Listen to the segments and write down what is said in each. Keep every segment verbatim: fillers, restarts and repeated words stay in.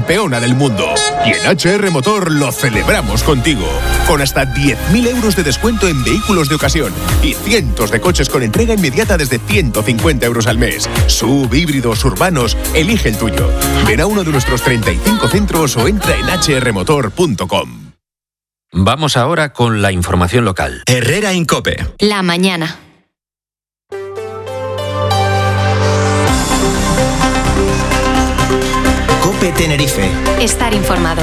campeona del mundo. Y en H R Motor lo celebramos contigo. Con hasta diez mil euros de descuento en vehículos de ocasión y cientos de coches con entrega inmediata desde ciento cincuenta euros al mes. Sub, híbridos, urbanos, elige el tuyo. Ven a uno de nuestros treinta y cinco centros o entra en h r motor punto com. Vamos ahora con la información local. Herrera en COPE. La mañana. COPE Tenerife. Estar informado.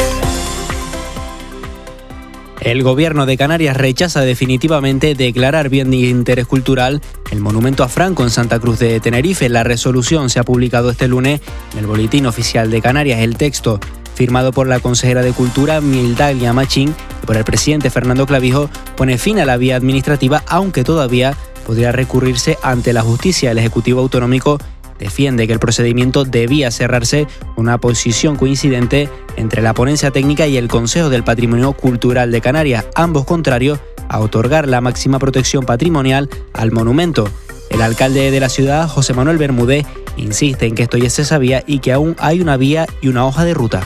El Gobierno de Canarias rechaza definitivamente declarar bien de interés cultural el monumento a Franco en Santa Cruz de Tenerife. La resolución se ha publicado este lunes en el Boletín Oficial de Canarias. El texto, firmado por la consejera de Cultura Migdalia Machín y por el presidente Fernando Clavijo, pone fin a la vía administrativa, aunque todavía podría recurrirse ante la justicia. El Ejecutivo Autonómico defiende que el procedimiento debía cerrarse con una posición coincidente entre la ponencia técnica y el Consejo del Patrimonio Cultural de Canarias, ambos contrarios a otorgar la máxima protección patrimonial al monumento. El alcalde de la ciudad, José Manuel Bermúdez, insiste en que esto ya se sabía y que aún hay una vía y una hoja de ruta.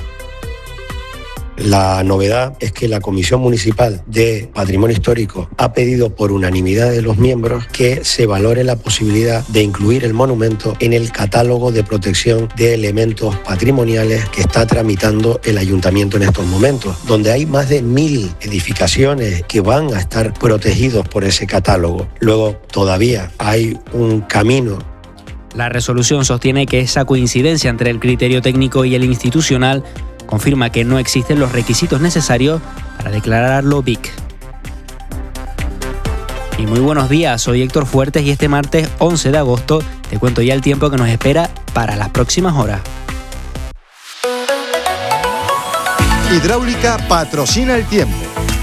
La novedad es que la Comisión Municipal de Patrimonio Histórico ha pedido por unanimidad de los miembros que se valore la posibilidad de incluir el monumento en el catálogo de protección de elementos patrimoniales que está tramitando el Ayuntamiento en estos momentos, donde hay más de mil edificaciones que van a estar protegidos por ese catálogo. Luego todavía hay un camino. La resolución sostiene que esa coincidencia entre el criterio técnico y el institucional confirma que no existen los requisitos necesarios para declararlo B I C. Y muy buenos días, soy Héctor Fuertes y este martes once de agosto te cuento ya el tiempo que nos espera para las próximas horas. Hidráulica patrocina el tiempo.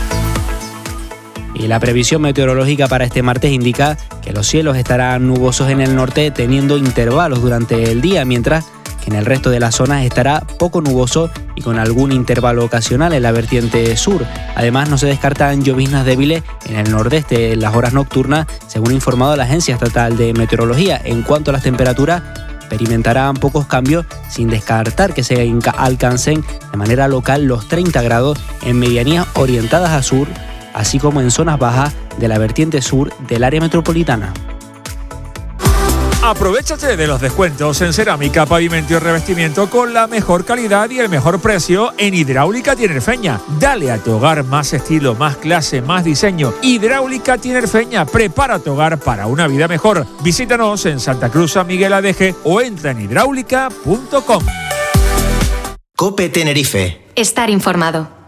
Y la previsión meteorológica para este martes indica que los cielos estarán nubosos en el norte teniendo intervalos durante el día, mientras que en el resto de las zonas estará poco nuboso y con algún intervalo ocasional en la vertiente sur. Además, no se descartan lloviznas débiles en el nordeste en las horas nocturnas, según ha informado la Agencia Estatal de Meteorología. En cuanto a las temperaturas, experimentarán pocos cambios, sin descartar que se alcancen de manera local los treinta grados en medianías orientadas a sur, así como en zonas bajas de la vertiente sur del área metropolitana. Aprovéchate de los descuentos en cerámica, pavimento y revestimiento con la mejor calidad y el mejor precio en Hidráulica Tinerfeña. Dale a tu hogar más estilo, más clase, más diseño. Hidráulica Tinerfeña, prepara tu hogar para una vida mejor. Visítanos en Santa Cruz, San Miguel Adeje o entra en hidráulica punto com. COPE Tenerife. Estar informado.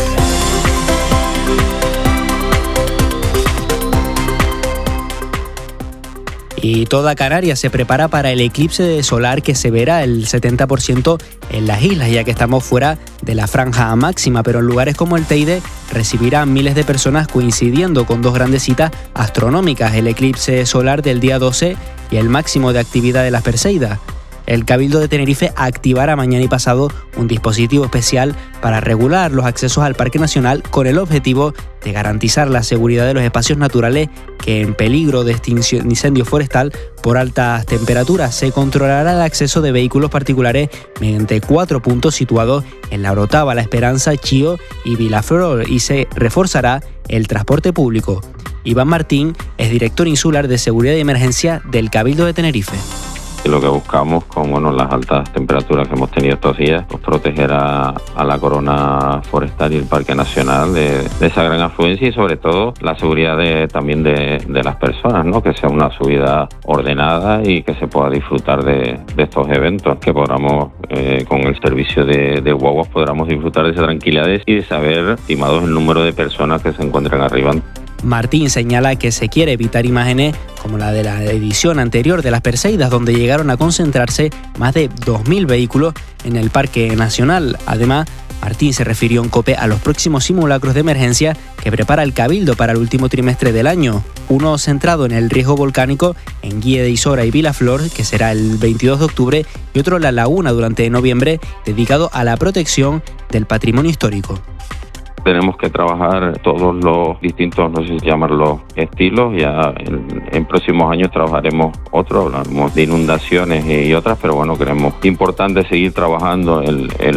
Y toda Canarias se prepara para el eclipse solar que se verá el setenta por ciento en las islas, ya que estamos fuera de la franja máxima, pero en lugares como el Teide recibirán miles de personas coincidiendo con dos grandes citas astronómicas, el eclipse solar del día doce y el máximo de actividad de las Perseidas. El Cabildo de Tenerife activará mañana y pasado un dispositivo especial para regular los accesos al Parque Nacional con el objetivo de garantizar la seguridad de los espacios naturales que en peligro de extinción, incendio forestal por altas temperaturas. Se controlará el acceso de vehículos particulares mediante cuatro puntos situados en La Orotava, La Esperanza, Chío y Vilaflor y se reforzará el transporte público. Iván Martín es director insular de Seguridad y Emergencia del Cabildo de Tenerife. Lo que buscamos con bueno, las altas temperaturas que hemos tenido estos días, pues proteger a, a la corona forestal y el Parque Nacional de, de esa gran afluencia y sobre todo la seguridad de, también de, de las personas, ¿no? Que sea una subida ordenada y que se pueda disfrutar de, de estos eventos, que podamos eh, con el servicio de, de guaguas podamos disfrutar de esa tranquilidad y de saber, estimados el número de personas que se encuentran arriba. Martín señala que se quiere evitar imágenes como la de la edición anterior de las Perseidas, donde llegaron a concentrarse más de dos mil vehículos en el Parque Nacional. Además, Martín se refirió en COPE a los próximos simulacros de emergencia que prepara el Cabildo para el último trimestre del año. Uno centrado en el riesgo volcánico en Guía de Isora y Vilaflor, que será el veintidós de octubre, y otro en La Laguna durante noviembre, dedicado a la protección del patrimonio histórico. Tenemos que trabajar todos los distintos, no sé si llamarlos estilos, ya en, en próximos años trabajaremos otros, hablaremos de inundaciones y otras, pero bueno, creemos importante seguir trabajando el, el